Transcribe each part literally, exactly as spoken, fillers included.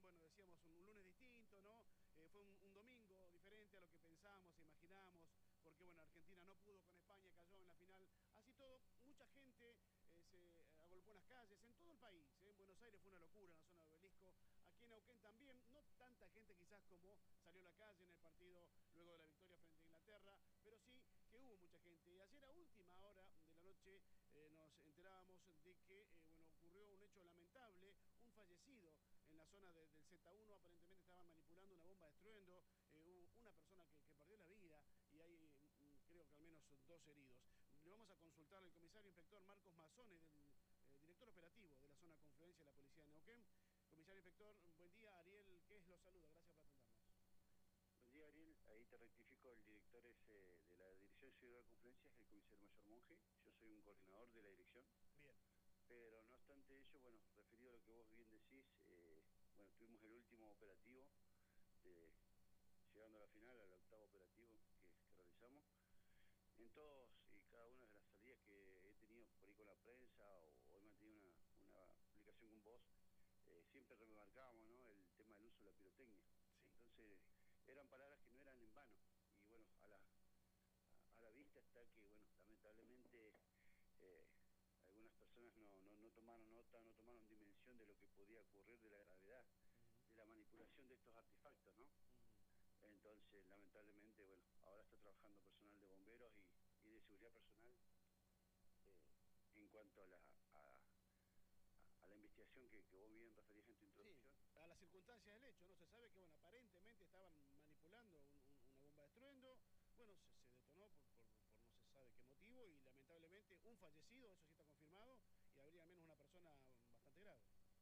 bueno, decíamos un, un lunes distinto, ¿no? Eh, fue un, un domingo diferente a lo que pensábamos, imaginábamos, porque bueno, Argentina no pudo con España, cayó en la final. Así todo, mucha gente eh, se agolpó en las calles, en todo el país. ¿eh? En Buenos Aires fue una locura, en la zona de Obelisco. Aquí en Neuquén también, no tanta gente quizás como salió a la calle en el partido luego de la victoria frente a Inglaterra, pero sí que hubo mucha gente. Y ayer a última hora de la noche eh, nos enterábamos de que eh, bueno, ocurrió un hecho lamentable, un fallecido en la zona de, del Z uno, aparentemente estaban manipulando una bomba de estruendo, eh, hubo una persona que, que perdió la vida y hay mm, creo que al menos dos heridos. Le vamos a consultar al comisario inspector Marcos Mazzone, del eh, director operativo de la zona Confluencia de la Policía de Neuquén. Comisario inspector, buen día. Ariel Quez los saluda, gracias por atendernos. Buen día, Ariel. Ahí te rectifico, el director es eh, de la Dirección Ciudad de Confluencia, es el comisario mayor Monge. Yo soy un coordinador de la dirección. Bien. Pero no obstante ello, bueno, referido a lo que vos bien decís, eh, bueno, tuvimos el último operativo, de, llegando a la final, al octavo operativo que, que realizamos. En todos y cada una de las salidas que he tenido por ahí con la prensa o he mantenido una, una publicación con vos, eh, siempre remarcábamos, ¿no?, el tema del uso de la pirotecnia. Sí. Entonces, eran palabras que no eran en vano. Y bueno, a la, a, a la vista está que, bueno, lamentablemente eh, algunas personas no, no, no tomaron nota, no tomaron dimensión de lo que podía ocurrir, de la gravedad, uh-huh, de la manipulación de estos artefactos, ¿no? Uh-huh. Entonces, lamentablemente, bueno, ahora está trabajando personal de bomberos y, y de seguridad personal eh, en cuanto a la... A, a la investigación que, que vos bien referías en tu introducción. Sí, a las circunstancias del hecho, ¿no? Se sabe que, bueno, aparentemente estaban manipulando un, un, una bomba de estruendo, bueno, se, se detonó por, por, por no se sabe qué motivo y lamentablemente un fallecido, eso sí está confirmado, y habría al menos una persona bastante grave.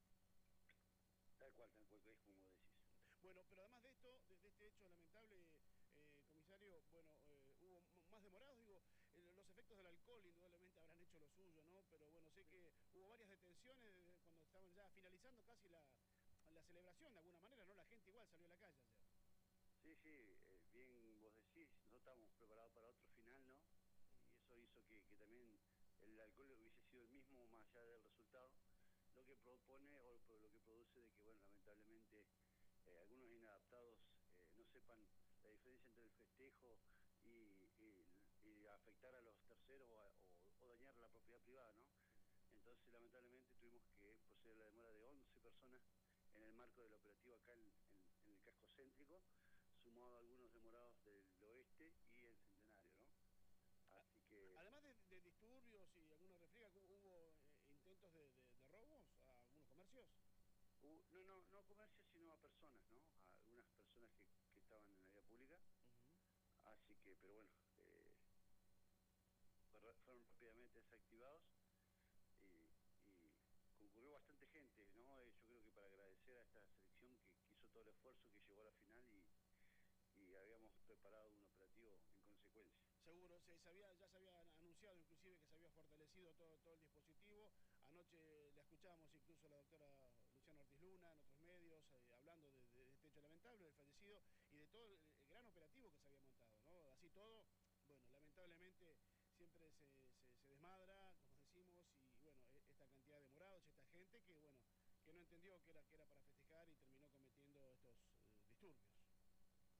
Tal cual, tal cual, es como decís. Bueno, pero además de esto, de, de este hecho lamentable, eh, comisario, bueno, eh, hubo más demorados, digo, eh, los efectos del alcohol indudablemente habrán hecho lo suyo, ¿no? Pero bueno, sé que hubo varias detenciones cuando estaban ya finalizando casi la, la celebración de alguna manera, ¿no? La gente igual salió a la calle ayer. Sí, sí, eh, bien vos decís, nosotros estábamos preparados para otro final, ¿no? Y eso hizo que, que también el alcohol hubiese sido el mismo más allá del resultado, lo que propone o lo que produce de que, bueno, lamentablemente eh, algunos inadaptados eh, no sepan la diferencia entre el festejo y, y, y afectar a los terceros o, o, o dañar la propiedad privada, ¿no? Entonces, lamentablemente, tuvimos que proceder a la demora de once personas en el marco del operativo acá en, en, en el casco céntrico, sumado a algunos demorados del oeste y el Centenario, ¿no? Así que... Además de, de disturbios y alguna refriega, ¿hubo eh, intentos de, de, de robos a algunos comercios? Uh, no, no, no a comercios, sino a personas, ¿no? A algunas personas que, que estaban en la vía pública. Uh-huh. Así que, pero bueno, eh, fueron rápidamente desactivados y, y concurrió bastante gente, ¿no? Eh, yo creo que para agradecer a esta selección que, que hizo todo el esfuerzo, que llegó a la final y, y habíamos preparado un operativo en consecuencia. Seguro, se, se había, ya se había anunciado inclusive que se había fortalecido todo, todo el dispositivo. Anoche la escuchábamos incluso a la doctora Luciana Ortiz Luna en otros medios, eh, hablando de, de este hecho lamentable, del fallecido y de todo el, el gran operativo que se había montado, ¿no? Así todo, bueno, lamentablemente siempre se, se, se desmadra, como decimos, y bueno, esta cantidad de morados, esta gente que, bueno, que no entendió que era, que era para festejar y terminó cometiendo estos eh, disturbios.